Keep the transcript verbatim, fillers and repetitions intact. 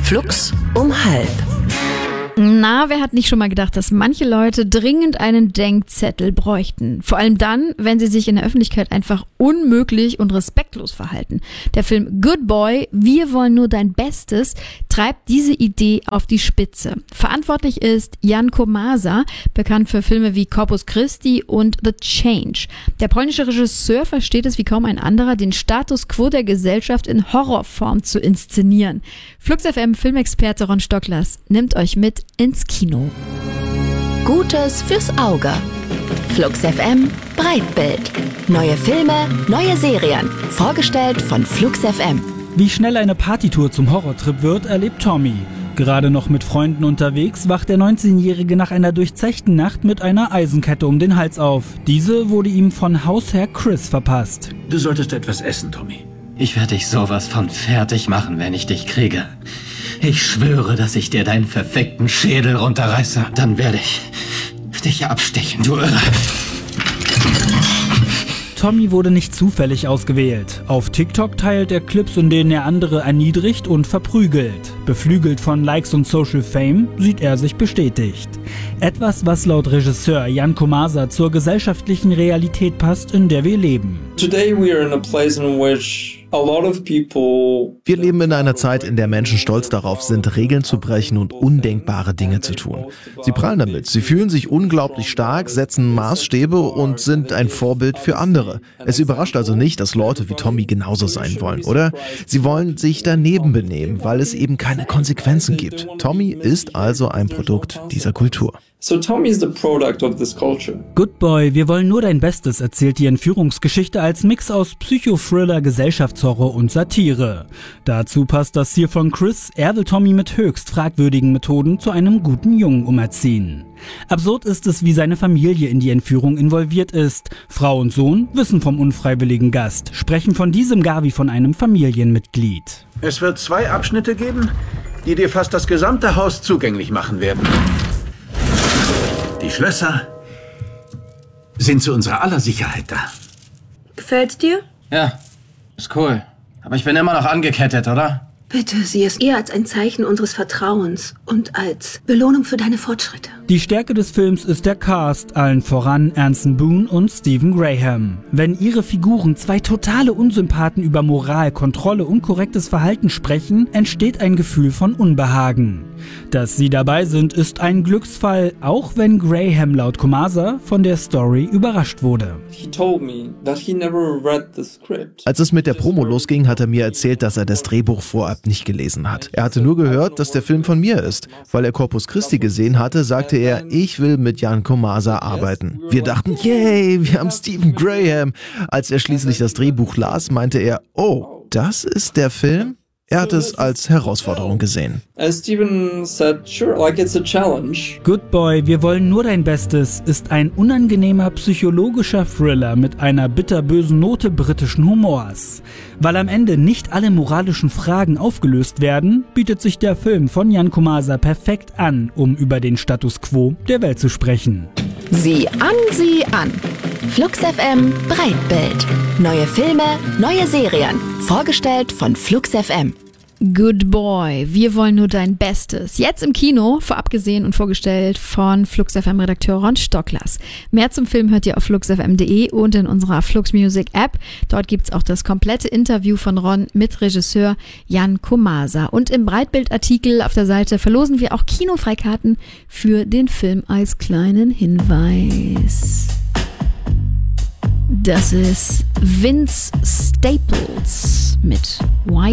Flux um halb. Na, wer hat nicht schon mal gedacht, dass manche Leute dringend einen Denkzettel bräuchten? Vor allem dann, wenn sie sich in der Öffentlichkeit einfach unmöglich und respektlos verhalten. Der Film Good Boy, Wir wollen nur dein Bestes, treibt diese Idee auf die Spitze. Verantwortlich ist Jan Komasa, bekannt für Filme wie Corpus Christi und The Change. Der polnische Regisseur versteht es wie kaum ein anderer, den Status quo der Gesellschaft in Horrorform zu inszenieren. Flux F M Filmexperte Ron Stocklers nimmt euch mit ins Kino. Gutes fürs Auge. Flux F M Breitbild. Neue Filme, neue Serien. Vorgestellt von Flux F M. Wie schnell eine Partytour zum Horrortrip wird, erlebt Tommy. Gerade noch mit Freunden unterwegs, wacht der neunzehnjährige nach einer durchzechten Nacht mit einer Eisenkette um den Hals auf. Diese wurde ihm von Hausherr Chris verpasst. Du solltest etwas essen, Tommy. Ich werde dich sowas von fertig machen, wenn ich dich kriege. Ich schwöre, dass ich dir deinen verfickten Schädel runterreiße. Dann werde ich dich abstechen, du Irre. Tommy wurde nicht zufällig ausgewählt. Auf TikTok teilt er Clips, in denen er andere erniedrigt und verprügelt. Beflügelt von Likes und Social Fame sieht er sich bestätigt. Etwas, was laut Regisseur Jan Komasa zur gesellschaftlichen Realität passt, in der wir leben. Today we are in a place in which a lot of people. Wir leben in einer Zeit, in der Menschen stolz darauf sind, Regeln zu brechen und undenkbare Dinge zu tun. Sie prahlen damit, sie fühlen sich unglaublich stark, setzen Maßstäbe und sind ein Vorbild für andere. Es überrascht also nicht, dass Leute wie Tommy genauso sein wollen, oder? Sie wollen sich daneben benehmen, weil es eben keine Konsequenzen gibt. Tommy ist also ein Produkt dieser Kultur. So Tommy is the product of this culture. Good Boy, wir wollen nur dein Bestes, erzählt die Entführungsgeschichte als Mix aus Psychothriller, Gesellschaftshorror und Satire. Dazu passt das Ziel von Chris, er will Tommy mit höchst fragwürdigen Methoden zu einem guten Jungen umerziehen. Absurd ist es, wie seine Familie in die Entführung involviert ist. Frau und Sohn wissen vom unfreiwilligen Gast, sprechen von diesem gar wie von einem Familienmitglied. Es wird zwei Abschnitte geben, die dir fast das gesamte Haus zugänglich machen werden. Die Schlösser sind zu unserer aller Sicherheit da. Gefällt's dir? Ja, ist cool. Aber ich bin immer noch angekettet, oder? Bitte, sieh es eher als ein Zeichen unseres Vertrauens und als Belohnung für deine Fortschritte. Die Stärke des Films ist der Cast, allen voran Anson Boone und Stephen Graham. Wenn ihre Figuren, zwei totale Unsympathen, über Moral, Kontrolle und korrektes Verhalten sprechen, entsteht ein Gefühl von Unbehagen. Dass sie dabei sind, ist ein Glücksfall, auch wenn Graham laut Komasa von der Story überrascht wurde. He told me that he never read the script. Als es mit der Promo losging, hat er mir erzählt, dass er das Drehbuch vorab nicht gelesen hat. Er hatte nur gehört, dass der Film von mir ist. Weil er Corpus Christi gesehen hatte, sagte er, ich will mit Jan Komasa arbeiten. Wir dachten, yay, wir haben Stephen Graham. Als er schließlich das Drehbuch las, meinte er, oh, das ist der Film? Er hat es als Herausforderung gesehen. As Stephen said, sure, like it's a challenge. Good Boy, wir wollen nur dein Bestes ist ein unangenehmer psychologischer Thriller mit einer bitterbösen Note britischen Humors. Weil am Ende nicht alle moralischen Fragen aufgelöst werden, bietet sich der Film von Jan Komasa perfekt an, um über den Status quo der Welt zu sprechen. Sieh an, sieh an. Flux F M Breitbild. Neue Filme, neue Serien. Vorgestellt von Flux F M. Good Boy, wir wollen nur dein Bestes. Jetzt im Kino, vorab gesehen und vorgestellt von Flux F M-Redakteur Ron Stocklers. Mehr zum Film hört ihr auf flux f m punkt de und in unserer Flux Music App. Dort gibt's auch das komplette Interview von Ron mit Regisseur Jan Komasa. Und im Breitbildartikel auf der Seite verlosen wir auch Kinofreikarten für den Film als kleinen Hinweis. Das ist Vince Staples mit Why